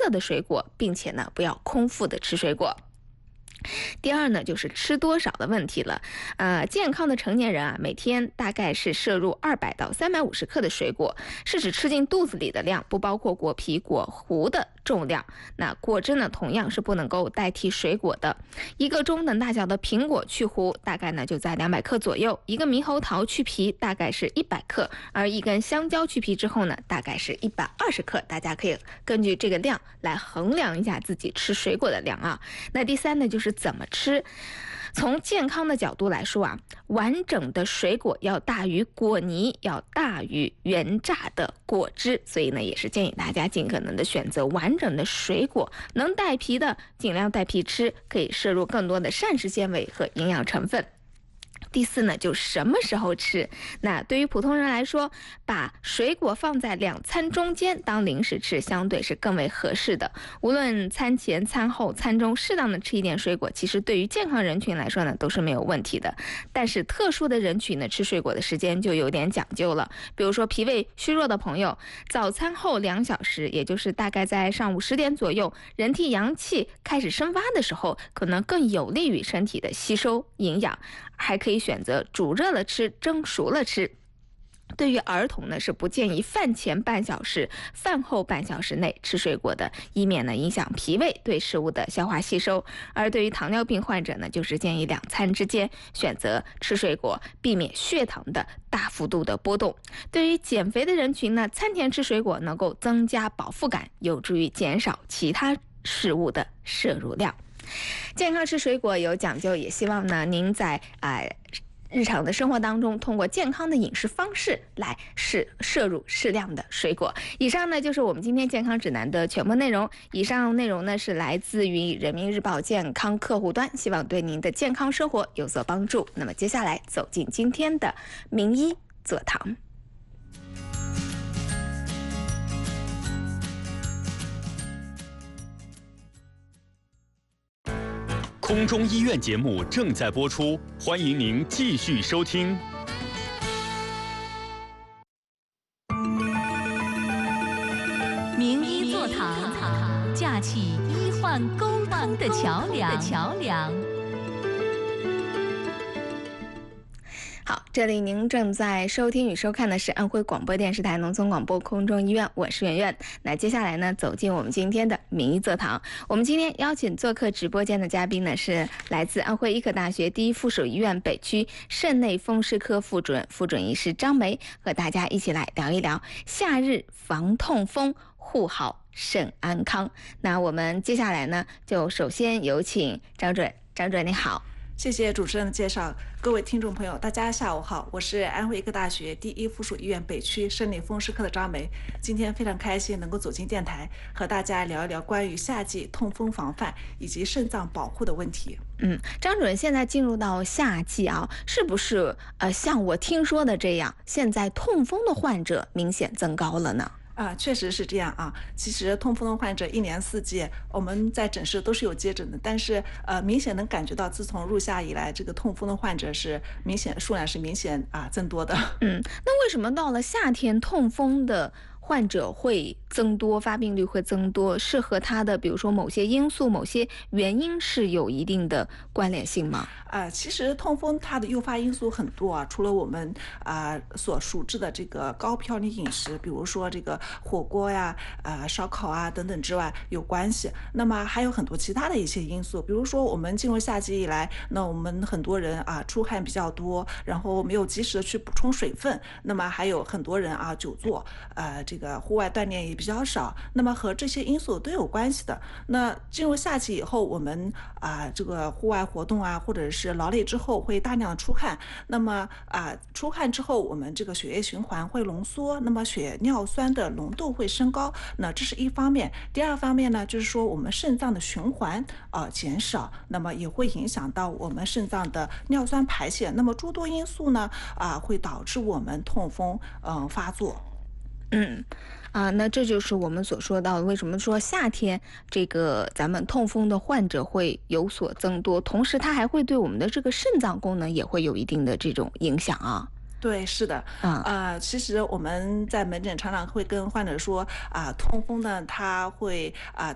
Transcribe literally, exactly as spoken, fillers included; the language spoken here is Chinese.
色的水果，并且呢不要空腹的吃水果。第二呢，就是吃多少的问题了。呃，健康的成年人啊，每天大概是摄入二百到三百五十克的水果，是指吃进肚子里的量，不包括果皮、果核的重量。那果汁呢，同样是不能够代替水果的。一个中等大小的苹果去核，大概呢就在两百克左右；一个猕猴桃去皮，大概是一百克；而一根香蕉去皮之后呢，大概是一百二十克。大家可以根据这个量来衡量一下自己吃水果的量啊。那第三呢，就是怎么吃。从健康的角度来说啊，完整的水果要大于果泥，要大于原榨的果汁，所以呢，也是建议大家尽可能的选择完整的水果，能带皮的尽量带皮吃，可以摄入更多的膳食纤维和营养成分。第四呢，就什么时候吃。那对于普通人来说，把水果放在两餐中间当零食吃，相对是更为合适的。无论餐前、餐后、餐中，适当的吃一点水果，其实对于健康人群来说呢，都是没有问题的。但是特殊的人群呢，吃水果的时间就有点讲究了。比如说脾胃虚弱的朋友，早餐后两小时，也就是大概在上午十点左右，人体阳气开始生发的时候，可能更有利于身体的吸收营养。还可以选择煮热了吃，蒸熟了吃。对于儿童呢，是不建议饭前半小时、饭后半小时内吃水果的，以免呢影响脾胃对食物的消化吸收。而对于糖尿病患者呢，就是建议两餐之间选择吃水果，避免血糖的大幅度的波动。对于减肥的人群呢，餐前吃水果能够增加饱腹感，有助于减少其他食物的摄入量。健康吃水果有讲究，也希望呢您在呃日常的生活当中，通过健康的饮食方式来摄摄入适量的水果。以上呢就是我们今天健康指南的全部内容。以上内容呢是来自于人民日报健康客户端，希望对您的健康生活有所帮助。那么接下来走进今天的名医座堂。 空中医院节目正在播出，欢迎您继续收听。 名医座堂，架起医患沟通的桥梁。桥梁。 好，这里您正在收听与收看的是安徽广播电视台农村广播空中医院，我是圆圆。那接下来呢，走进我们今天的名医座堂。我们今天邀请做客直播间的嘉宾呢，是来自安徽医科大学第一附属医院北区肾内风湿科副主任、副准医师张梅，和大家一起来聊一聊夏日防痛风，护好肾安康。那我们接下来呢，就首先有请张主任。张主任你好。 谢谢主持人的介绍，各位听众朋友，大家下午好，我是安徽医科大学第一附属医院北区肾内风湿科的张梅。今天非常开心能够走进电台，和大家聊一聊关于夏季痛风防范以及肾脏保护的问题。 嗯，张主任，现在进入到夏季啊，是不是呃像我听说的这样，现在痛风的患者明显增高了呢？ 啊，确实是这样啊。其实痛风的患者一年四季我们在诊室都是有接诊的，但是呃，明显能感觉到自从入夏以来，这个痛风的患者是明显数量是明显啊增多的。 嗯，那为什么到了夏天痛风的患者会增多，发病率会增多，是和它的比如说某些因素、某些原因是有一定的关联性吗？ 啊、呃，其实痛风它的诱发因素很多啊，除了我们啊、呃、所熟知的这个高嘌呤饮食，比如说这个火锅呀、呃烧烤啊等等之外有关系，那么还有很多其他的一些因素，比如说我们进入夏季以来，那我们很多人啊出汗比较多，然后没有及时的去补充水分，那么还有很多人啊久坐，呃这个户外锻炼也比较少，那么和这些因素都有关系的。那进入夏季以后，我们啊这个户外活动啊，或者是是劳累之后会大量的出汗，那么啊出汗之后我们这个血液循环会浓缩，那么血尿酸的浓度会升高，那这是一方面。第二方面呢，就是说我们肾脏的循环啊减少，那么也会影响到我们肾脏的尿酸排泄，那么诸多因素呢啊会导致我们痛风嗯、呃、发作。 嗯，啊，那这就是我们所说到的，为什么说夏天这个咱们痛风的患者会有所增多，同时它还会对我们的这个肾脏功能也会有一定的这种影响啊。 对，是的， 嗯， 呃，其实我们在门诊常常会跟患者说啊、呃，痛风呢，它会啊、呃、